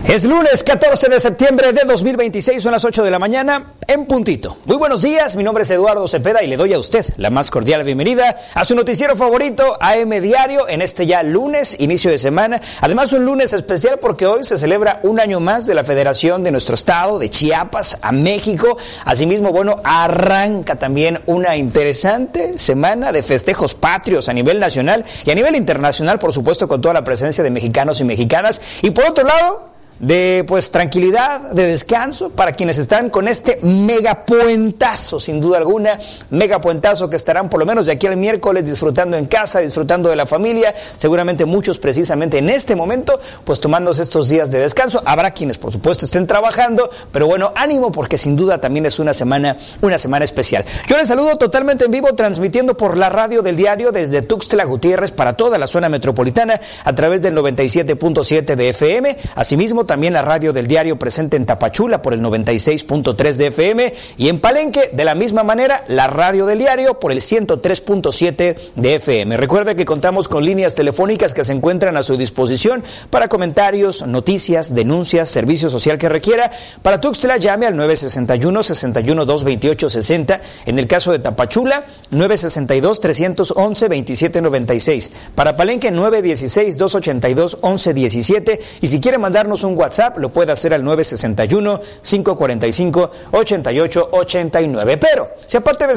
Es lunes 14 de septiembre de 2026, son las 8 de la mañana, en puntito. Muy buenos días, mi nombre es Eduardo Cepeda y le doy a usted la más cordial bienvenida a su noticiero favorito, AM Diario, en este ya lunes, inicio de semana. Además, un lunes especial porque hoy se celebra un año más de la federación de nuestro estado, de Chiapas, a México. Asimismo, bueno, arranca también una interesante semana de festejos patrios a nivel nacional y a nivel internacional, por supuesto, con toda la presencia de mexicanos y mexicanas. Y por otro lado, de tranquilidad, de descanso para quienes están con este megapuentazo, sin duda alguna, megapuentazo que estarán por lo menos de aquí al miércoles disfrutando en casa, disfrutando de la familia, seguramente muchos precisamente en este momento, pues tomándose estos días de descanso. Habrá quienes por supuesto estén trabajando, pero bueno, ánimo porque sin duda también es una semana especial. Yo les saludo totalmente en vivo, transmitiendo por la radio del diario desde Tuxtla Gutiérrez para toda la zona metropolitana a través del 97.7 de FM, asimismo también la radio del diario presente en Tapachula por el 96.3 de FM y en Palenque de la misma manera la radio del diario por el 103.7 de FM. Recuerde que contamos con líneas telefónicas que se encuentran a su disposición para comentarios, noticias, denuncias, servicio social que requiera. Para Tuxtla llame al 961-61-228-60. En el caso de Tapachula, 962-311-2796. Para Palenque, 916-282-1117. Y si quiere mandarnos un WhatsApp, lo puede hacer al 961-545-8889. Pero, si aparte de